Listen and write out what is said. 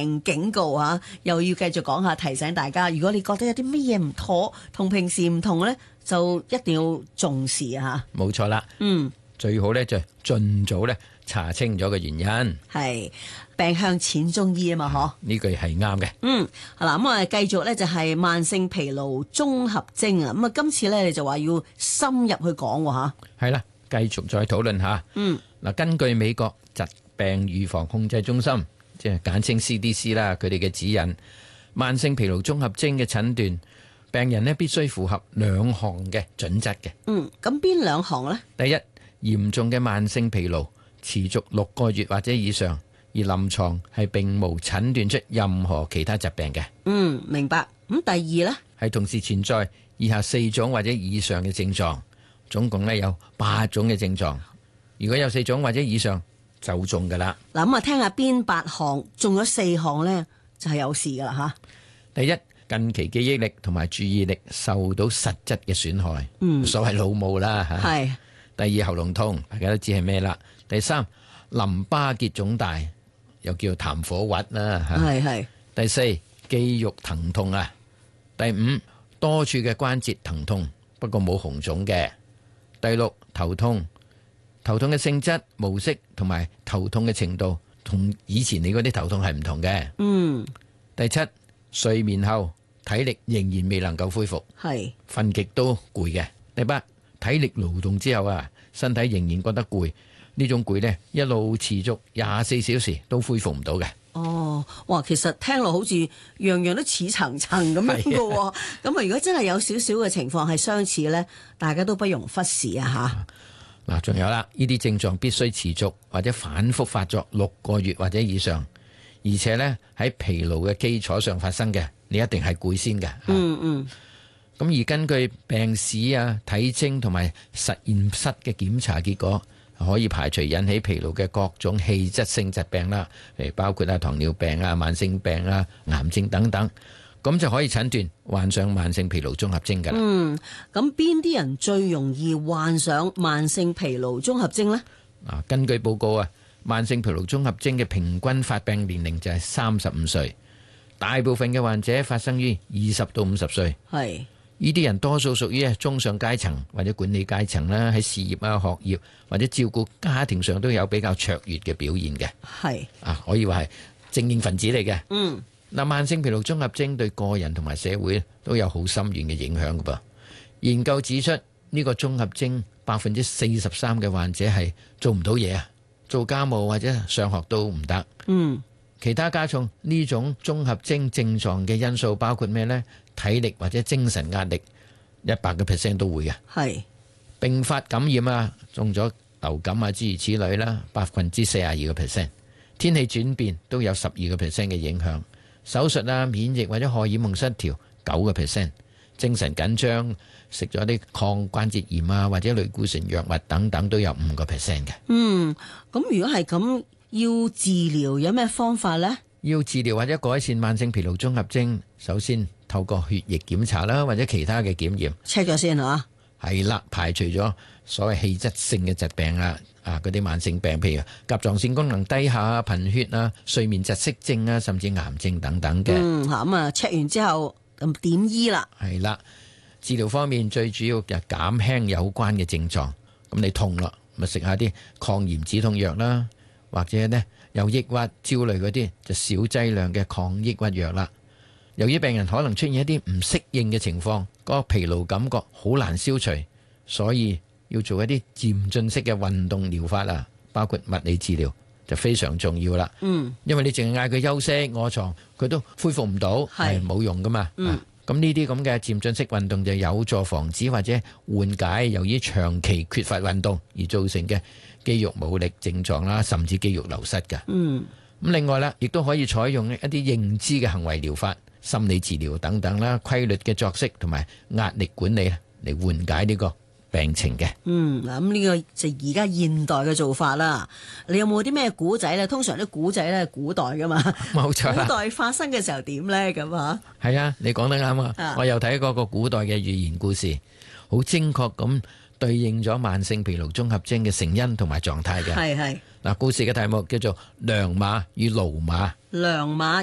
病警告啊，又要繼續講下提醒大家，如果你覺得有啲乜嘢唔妥，同平時唔同呢，就一定要重視啊！ 冇錯啦，最好呢就盡早呢查清咗個原因。 係病向淺中醫啊嘛，嗬？ 呢句係啱嘅。 好啦，咁我哋繼續呢就係慢性疲勞綜合徵啊。咁啊，今次呢你就話要深入去講喎嚇。 係啦，繼續再討論下。嗱，根據美國疾病預防控制中心，即係簡稱 CDC 啦，佢哋嘅指引，慢性疲勞綜合徵嘅診斷，病人呢必須符合兩項嘅準則嘅。 咁邊兩項呢？ 第一，嚴重嘅慢性疲勞持續6個月或者以上，而臨床係並無診斷出任何其他疾病嘅。 明白。咁第二呢？ 係同時存在以下4種或者以上嘅症狀，總共呢有8種嘅症狀。如果有4種或者以上就中噶啦。 嗱，咁啊，聽下邊8項中咗4項呢，就係有事噶啦吓。 第一，近期記憶力同埋注意力受到實質嘅損害，所謂腦霧啦吓。係。第二，喉嚨痛，大家都知係咩啦。第三，淋巴結腫大，又叫痰火核啦吓。係。第四，肌肉疼痛啊。第五，多處嘅關節疼痛，不過冇紅腫嘅。第六，頭痛。頭痛嘅性質、模式同埋頭痛嘅程度，同以前你嗰啲頭痛係唔同嘅。第七，睡眠後體力仍然未能夠恢復，係瞓極都攰嘅。第八，體力勞動之後啊，身體仍然覺得攰，呢種攰呢一路持續24小時都恢復唔到嘅。 哇，其實聽落好似樣樣都似層層咁樣嘅喎。咁啊，如果真係有少少嘅情況係相似呢，大家都不容忽視啊吓。 嗱，仲有啦，呢啲症狀必須持續或者反覆發作6個月或者以上，而且呢喺疲勞嘅基礎上發生嘅，你一定係攰先嘅。咁而根據病史啊、體徵同埋實驗室嘅檢查結果，可以排除引起疲勞嘅各種器質性疾病啦，誒包括糖尿病啊、慢性病啊、癌症等等。咁就可以診斷患上慢性疲勞綜合徵㗎啦。 咁邊啲人最容易患上慢性疲勞綜合徵呢？ 根據報告啊，慢性疲勞綜合徵嘅平均發病年齡就係35歲，大部分嘅患者發生於20到50歲。係呢啲人多數屬於中上階層或者管理階層啦，喺事業啊、學業或者照顧家庭上都有比較卓越嘅表現嘅。係可以話係精英分子嚟嘅。慢性疲勞綜合徵對個人同埋社會都有好深遠嘅影響㗎噃。研究指出，呢個綜合徵43%嘅患者係做唔到嘢啊，做家務或者上學都唔得。其他加重呢種綜合徵症狀嘅因素包括咩呢？體力或者精神壓力100%都會嘅。係併發感染啊，中咗流感啊諸如此類啦，42%。天氣轉變都有12%嘅影響。手術啊、免疫或者荷爾蒙失調9%，精神緊張、食咗啲抗關節炎啊或者類固醇藥物等等都有5%嘅。 咁如果係咁，要治療有咩方法呢？ 要治療或者改善慢性疲勞綜合徵，首先透過血液檢查啦，或者其他嘅檢驗 check 咗先嚇。 係啦，排除咗所謂氣質性嘅疾病啊。嗰啲慢性病，譬如甲狀腺功能低下啊、貧血啊、睡眠窒息症啊，甚至癌症等等嘅。 咁啊 check 完之後咁點醫啦？係啦，治療方面最主要就減輕有關嘅症狀。咁你痛啦，咪食下啲抗炎止痛藥啦，或者呢有抑鬱、焦慮嗰啲就少劑量嘅抗抑鬱藥啦。由於病人可能出現一啲唔適應嘅情況，嗰個疲勞感覺好難消除，所以要做一啲漸進式嘅運動療法啊，包括物理治療就非常重要啦。因為你淨係嗌佢休息臥床，佢都恢復唔到，係冇用噶嘛。咁呢啲咁嘅漸進式運動就有助防止或者緩解由於長期缺乏運動而造成嘅肌肉冇力症狀啦，甚至肌肉流失㗎。咁另外啦，亦都可以採用一啲認知嘅行為療法、心理治療等等啦，規律嘅作息同埋壓力管理嚟緩解呢個病情嘅。 咁呢個就而家現代嘅做法啦。你有冇啲咩古仔咧？通常啲古仔咧，古代噶嘛， 冇錯啦。 古代發生嘅時候點咧？咁啊， 係啊，你講得啱啊！我又睇過個古代嘅寓言故事，好精確咁對應咗慢性疲勞綜合徵嘅成因同埋狀態嘅。係嗱，故事嘅題目叫做《良馬與驢馬》。良馬